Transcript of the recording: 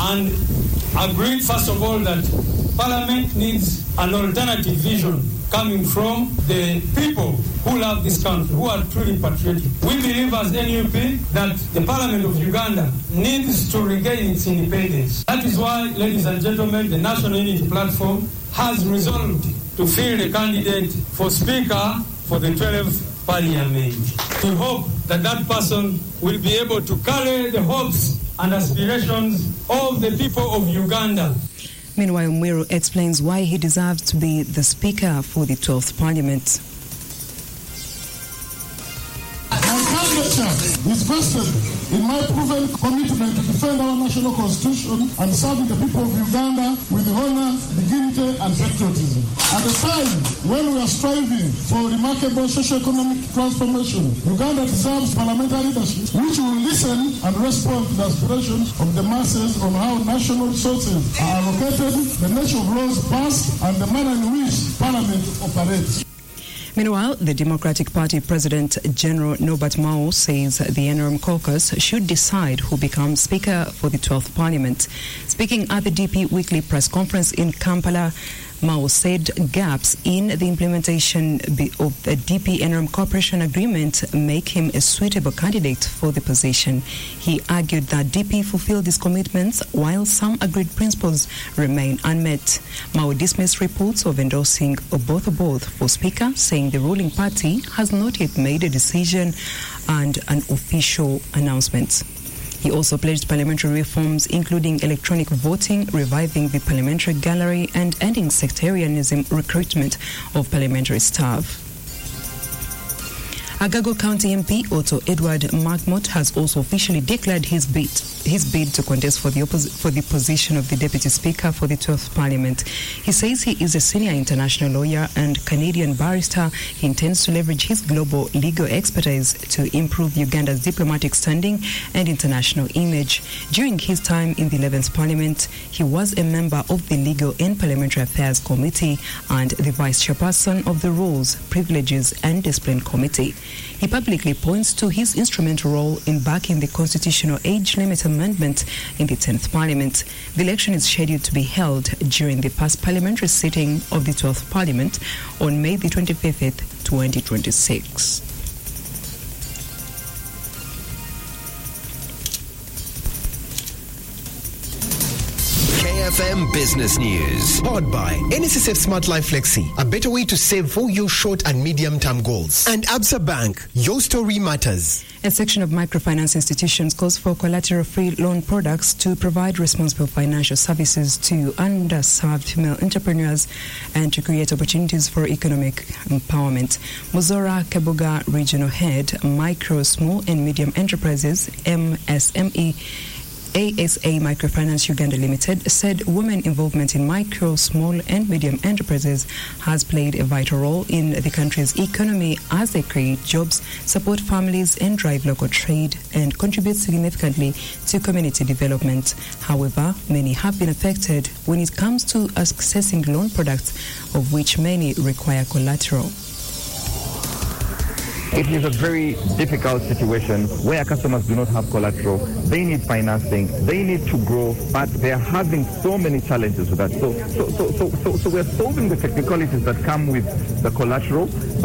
and agreed, first of all, that Parliament needs an alternative vision coming from the people who love this country, who are truly patriotic. We believe as NUP that the Parliament of Uganda needs to regain its independence. That is why, ladies and gentlemen, the National Unity Platform has resolved to field a candidate for Speaker for the 12th Parliament. We hope that that person will be able to carry the hopes and aspirations of the people of Uganda. Meanwhile, Mwiru explains why he deserves to be the Speaker for the 12th Parliament. My candidature is vested in my proven commitment to defend our national constitution and serving the people of Uganda with honor, dignity and patriotism. At a time when we are striving for remarkable socio-economic transformation, Uganda deserves parliamentary leadership which will listen and respond to the aspirations of the masses on how national resources are allocated, the nature of laws passed, and the manner in which Parliament operates. Meanwhile, the Democratic Party President General Norbert Mao says the NRM caucus should decide who becomes Speaker for the 12th Parliament. Speaking at the DP weekly press conference in Kampala, Mao said gaps in the implementation of the DP-NRM cooperation agreement make him a suitable candidate for the position. He argued that DP fulfilled its commitments while some agreed principles remain unmet. Mao dismissed reports of endorsing Oboth for Speaker, saying the ruling party has not yet made a decision and an official announcement. He also pledged parliamentary reforms, including electronic voting, reviving the parliamentary gallery, and ending sectarianism recruitment of parliamentary staff. Agago County MP Otto Edward Markmott has also officially declared his bid to contest for the position of the Deputy Speaker for the 12th Parliament. He says he is a senior international lawyer and Canadian barrister. He intends to leverage his global legal expertise to improve Uganda's diplomatic standing and international image. During his time in the 11th Parliament, he was a member of the Legal and Parliamentary Affairs Committee and the Vice Chairperson of the Rules, Privileges and Discipline Committee. He publicly points to his instrumental role in backing the constitutional age limit amendment in the 10th Parliament. The election is scheduled to be held during the past parliamentary sitting of the 12th Parliament on May the 25th, 2026. KFM Business News. Powered by NSSF Smart Life Flexi, a better way to save for your short and medium-term goals. And Absa Bank, your story matters. A section of microfinance institutions calls for collateral-free loan products to provide responsible financial services to underserved female entrepreneurs and to create opportunities for economic empowerment. Muzora Kabuga Regional Head, Micro, Small and Medium Enterprises, MSME, ASA Microfinance Uganda Limited, said women involvement in micro, small and medium enterprises has played a vital role in the country's economy as they create jobs, support families and drive local trade and contribute significantly to community development. However, many have been affected when it comes to accessing loan products, of which many require collateral. It is a very difficult situation where customers do not have collateral. They need financing. They need to grow, but they are having so many challenges with that. So we're solving the technicalities that come with the collateral.